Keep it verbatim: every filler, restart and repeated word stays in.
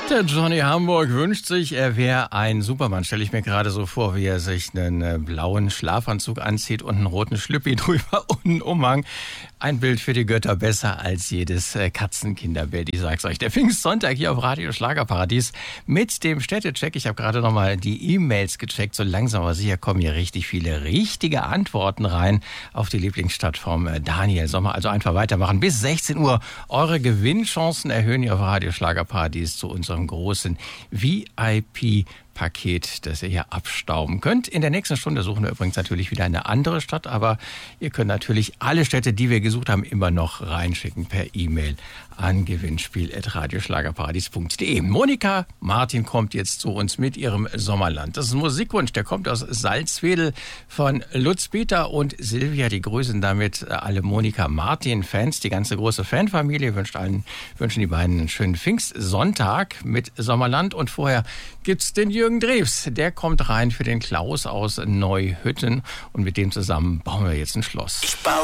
Der Johnny Hamburg wünscht sich, er wäre ein Superman. Stelle ich mir gerade so vor, wie er sich einen äh, blauen Schlafanzug anzieht und einen roten Schlüppi drüber und einen Umhang. Ein Bild für die Götter, besser als jedes äh, Katzenkinderbild. Ich sag's euch. Der Pfingstsonntag hier auf Radio Schlagerparadies mit dem Städtecheck. Ich habe gerade nochmal die E-Mails gecheckt. So langsam aber sicher kommen hier richtig viele richtige Antworten rein auf die Lieblingsstadt vom äh, Daniel Sommer. Also einfach weitermachen. Bis sechzehn Uhr. Eure Gewinnchancen erhöhen hier auf Radio Schlagerparadies zu unserem großen V I P-Paket, das ihr hier abstauben könnt. In der nächsten Stunde suchen wir übrigens natürlich wieder eine andere Stadt, aber ihr könnt natürlich alle Städte, die wir gesucht haben, immer noch reinschicken per E-Mail an gewinnspiel at radioschlagerparadies punkt de. Monika Martin kommt jetzt zu uns mit ihrem Sommerland. Das ist ein Musikwunsch, der kommt aus Salzwedel von Lutz Peter und Silvia. Die grüßen damit alle Monika Martin-Fans. Die ganze große Fanfamilie wünscht allen, wünschen die beiden einen schönen Pfingstsonntag mit Sommerland. Und vorher gibt's den Jürgen Drews. Der kommt rein für den Klaus aus Neuhütten und mit dem zusammen bauen wir jetzt ein Schloss. Ich baue